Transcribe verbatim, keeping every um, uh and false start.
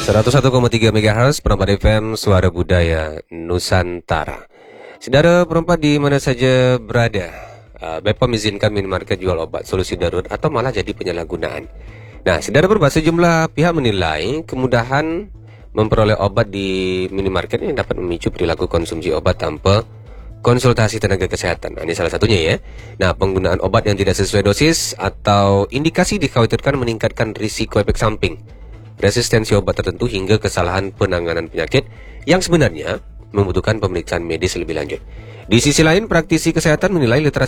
seratus satu koma tiga megahertz Perempat F M Suara Budaya Nusantara. Saudara perempat di mana saja berada, uh, B P O M izinkan minimarket jual obat solusi darurat atau malah jadi penyalahgunaan. Nah, saudara perempat, sejumlah pihak menilai kemudahan memperoleh obat di minimarket ini dapat memicu perilaku konsumsi obat tanpa konsultasi tenaga kesehatan. Nah, ini salah satunya ya. Nah, penggunaan obat yang tidak sesuai dosis atau indikasi dikhawatirkan meningkatkan risiko efek samping, resistensi obat tertentu hingga kesalahan penanganan penyakit yang sebenarnya membutuhkan pemeriksaan medis lebih lanjut. Di sisi lain, praktisi kesehatan menilai literasi